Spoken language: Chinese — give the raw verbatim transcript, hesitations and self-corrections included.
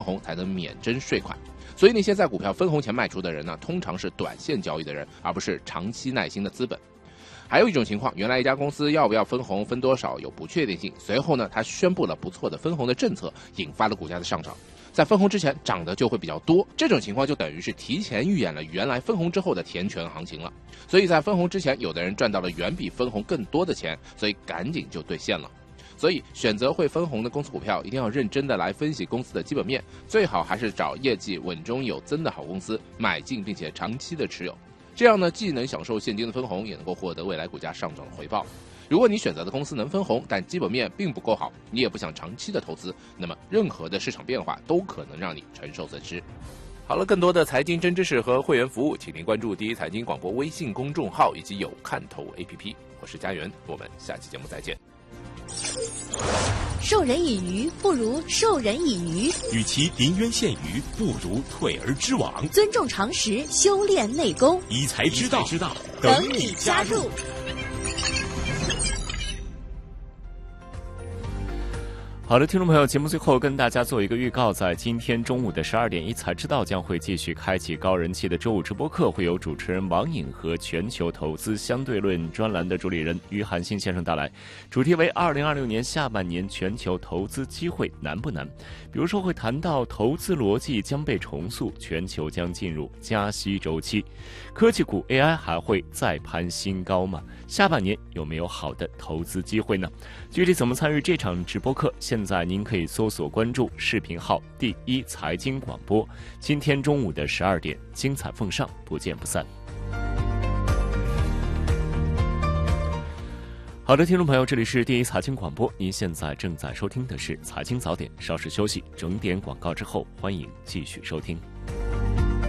红才能免征税款。所以那些在股票分红前卖出的人呢，通常是短线交易的人，而不是长期耐心的资本。还有一种情况，原来一家公司要不要分红、分多少有不确定性，随后呢，他宣布了不错的分红的政策，引发了股价的上涨。在分红之前涨的就会比较多，这种情况就等于是提前预演了原来分红之后的填权行情了。所以在分红之前，有的人赚到了远比分红更多的钱，所以赶紧就兑现了。所以选择会分红的公司股票，一定要认真的来分析公司的基本面，最好还是找业绩稳中有增的好公司买进，并且长期的持有。这样呢，既能享受现金的分红，也能够获得未来股价上涨的回报。如果你选择的公司能分红，但基本面并不够好，你也不想长期的投资，那么任何的市场变化都可能让你承受损失。好了，更多的财经真知识和会员服务，请您关注第一财经广播微信公众号以及有看头 A P P。我是佳媛，我们下期节目再见。 授人以鱼不如授人以渔， 与其临渊羡鱼，不如退而知网。 尊重常识，修炼内功， 以才知道，知道等你加入。 好的，听众朋友，节目最后跟大家做一个预告，在今天中午的十二点，一财知道将会继续开启高人气的周五直播课，会有主持人王颖和全球投资相对论专栏的主理人于寒星先生带来，主题为二零二六年下半年全球投资机会难不难？比如说会谈到投资逻辑将被重塑，全球将进入加息周期，科技股 A I 还会再攀新高吗？下半年有没有好的投资机会呢？具体怎么参与这场直播课，现在您可以搜索关注视频号第一财经广播，今天中午的十二点，精彩奉上，不见不散。好的，听众朋友，这里是第一财经广播，您现在正在收听的是财经早点，稍事休息，整点广告之后，欢迎继续收听。